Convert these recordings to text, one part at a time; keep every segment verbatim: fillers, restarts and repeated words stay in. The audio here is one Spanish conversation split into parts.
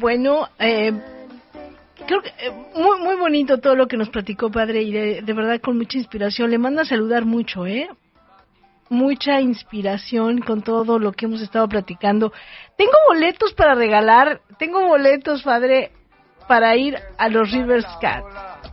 Bueno, eh, creo que eh, muy muy bonito todo lo que nos platicó, padre, y de, de verdad con mucha inspiración. Le manda a saludar mucho, ¿eh? Mucha inspiración con todo lo que hemos estado platicando. Tengo boletos para regalar, tengo boletos, padre, para ir a los Rivers Cats.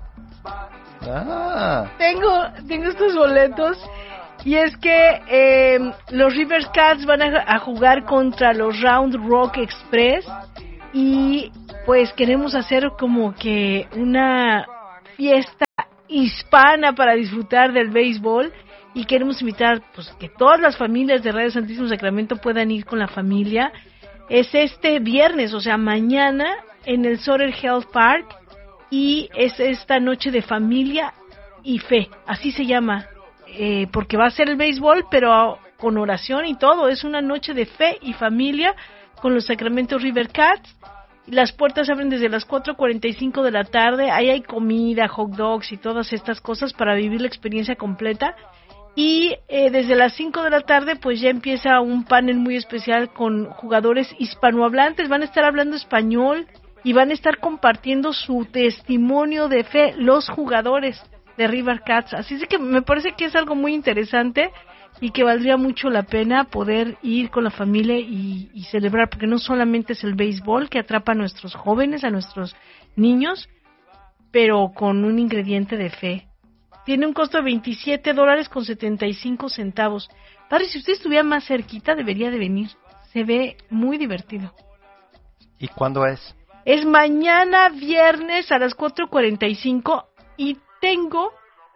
Ah. Tengo, tengo estos boletos y es que eh, los Rivers Cats van a, a jugar contra los Round Rock Express y pues queremos hacer como que una fiesta hispana para disfrutar del béisbol. Y queremos invitar pues que todas las familias de Radio Santísimo Sacramento puedan ir con la familia. Es este viernes, o sea, mañana en el Sutter Health Park y es esta noche de familia y fe, así se llama, eh, porque va a ser el béisbol, pero con oración y todo. Es una noche de fe y familia con los Sacramento River Cats. Las puertas abren desde las cuatro cuarenta y cinco de la tarde. Ahí hay comida, hot dogs y todas estas cosas para vivir la experiencia completa. Y eh, desde las cinco de la tarde pues ya empieza un panel muy especial con jugadores hispanohablantes. Van a estar hablando español y van a estar compartiendo su testimonio de fe los jugadores de River Cats. Así es que me parece que es algo muy interesante y que valdría mucho la pena poder ir con la familia y, y celebrar, porque no solamente es el béisbol que atrapa a nuestros jóvenes, a nuestros niños, pero con un ingrediente de fe. Tiene un costo de veintisiete dólares con setenta y cinco centavos. Padre, si usted estuviera más cerquita, debería de venir. Se ve muy divertido. ¿Y cuándo es? Es mañana viernes a las cuatro cuarenta y cinco y tengo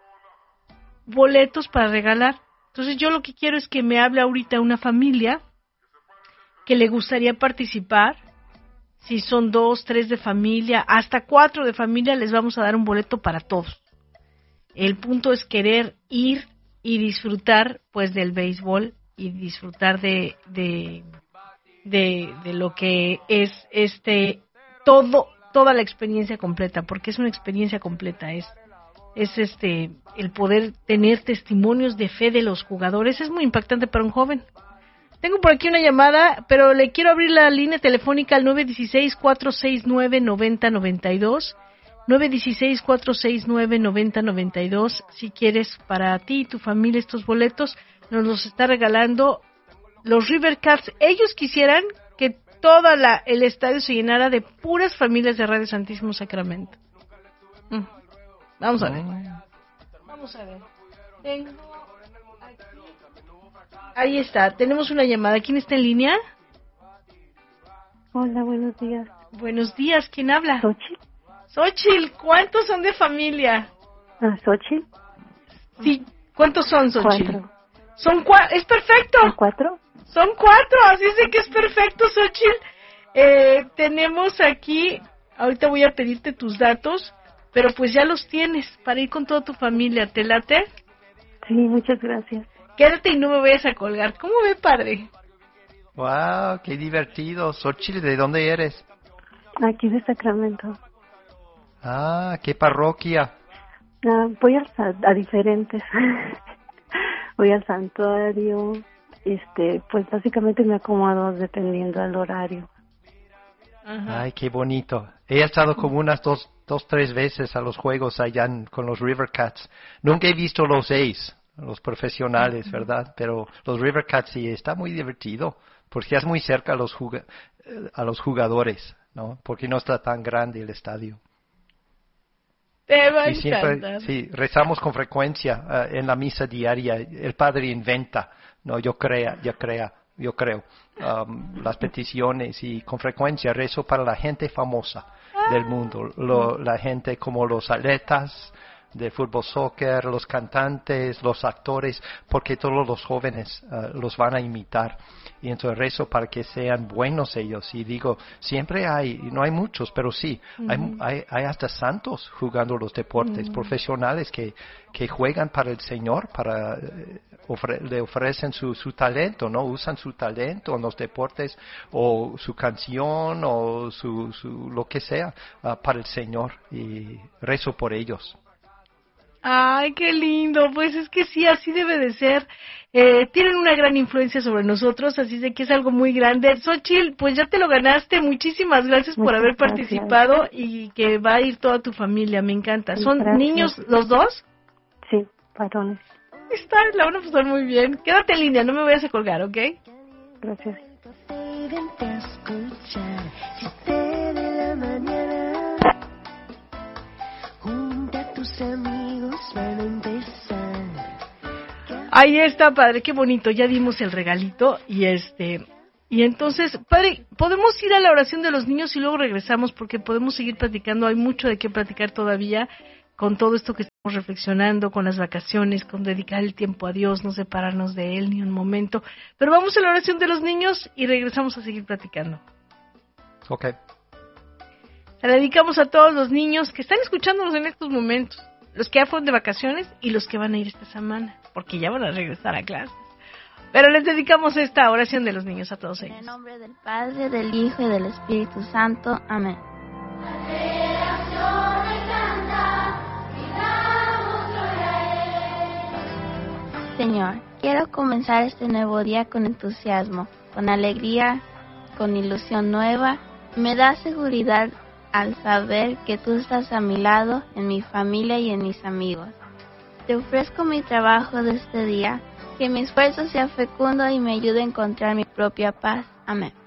boletos para regalar. Entonces yo lo que quiero es que me hable ahorita una familia que le gustaría participar. Si son dos, tres de familia, hasta cuatro de familia, les vamos a dar un boleto para todos. El punto es querer ir y disfrutar pues del béisbol y disfrutar de de, de de lo que es este todo toda la experiencia completa, porque es una experiencia completa, es es este el poder tener testimonios de fe de los jugadores. Es muy impactante para un joven. Tengo por aquí una llamada, pero le quiero abrir la línea telefónica al nueve uno seis, cuatro seis nueve, nueve cero nueve dos. nueve uno seis, cuatro seis nueve, nueve cero nueve dos. Si quieres para ti y tu familia estos boletos, nos los está regalando los River Cats. Ellos quisieran que todo el estadio se llenara de puras familias de Radio Santísimo Sacramento. Mm. Vamos a ver. Vamos a ver. Tengo aquí. Ahí está. Tenemos una llamada. ¿Quién está en línea? Hola, buenos días. Buenos días. ¿Quién habla? ¿Xochitl? Xochitl, ¿cuántos son de familia? Ah, ¿Xochitl? Sí, ¿cuántos son, Xochitl? Cuatro. Son cuatro, es perfecto. ¿Cuatro? Son cuatro, así es de que es perfecto, Xochitl. Eh, tenemos aquí, ahorita voy a pedirte tus datos, pero pues ya los tienes para ir con toda tu familia. ¿Te late? Sí, muchas gracias. Quédate y no me vayas a colgar. ¿Cómo ve, padre? Wow, qué divertido. Xochitl, ¿de dónde eres? Aquí de Sacramento. Ah, ¿qué parroquia? Ah, voy al, a diferentes. Voy al santuario. Este, pues básicamente me acomodo dependiendo del horario. Ajá. Ay, qué bonito. He estado como unas dos, dos, tres veces a los juegos allá en, con los River Cats. Nunca he visto los A's, los profesionales, ¿verdad? Pero los River Cats sí, está muy divertido, porque es muy cerca a los, juga- a los jugadores, ¿no? Porque no está tan grande el estadio. Te va a Y siempre, encantar. sí, rezamos con frecuencia uh, en la misa diaria. El Padre inventa, no, yo crea, yo crea, yo creo, um, las peticiones y con frecuencia rezo para la gente famosa del mundo, lo, la gente como los atletas de fútbol, soccer, los cantantes, los actores, porque todos los jóvenes uh, los van a imitar. Y entonces rezo para que sean buenos ellos. Y digo, siempre hay, no hay muchos, pero sí, uh-huh. hay, hay, hay hasta santos jugando los deportes, uh-huh. profesionales que, que juegan para el Señor, para eh, ofre, le ofrecen su, su talento, ¿no? Usan su talento en los deportes, o su canción, o su, su lo que sea, uh, para el Señor. Y rezo por ellos. Ay, qué lindo. Pues es que sí, así debe de ser. Eh, tienen una gran influencia sobre nosotros, así de que es algo muy grande. Xochitl, pues ya te lo ganaste. Muchísimas gracias por Muchas haber gracias. participado y que va a ir toda tu familia. Me encanta. Sí, ¿Son gracias. niños los dos? Sí, varones. Está, la van a pasar muy bien. Quédate en línea, no me vayas a colgar, ¿ok? Gracias. Ahí está, padre, qué bonito. Ya dimos el regalito y este... Y entonces, padre, podemos ir a la oración de los niños y luego regresamos porque podemos seguir platicando. Hay mucho de qué platicar todavía con todo esto que estamos reflexionando, con las vacaciones, con dedicar el tiempo a Dios, no separarnos de Él ni un momento. Pero vamos a la oración de los niños y regresamos a seguir platicando. Ok. La dedicamos a todos los niños que están escuchándonos en estos momentos, los que ya fueron de vacaciones y los que van a ir esta semana, porque ya van a regresar a clase. Pero les dedicamos esta oración de los niños a todos ellos. En el nombre del Padre, del Hijo y del Espíritu Santo. Amén. Señor, quiero comenzar este nuevo día con entusiasmo, con alegría, con ilusión nueva. Me da seguridad al saber que tú estás a mi lado, en mi familia y en mis amigos. Te ofrezco mi trabajo de este día, que mi esfuerzo sea fecundo y me ayude a encontrar mi propia paz. Amén.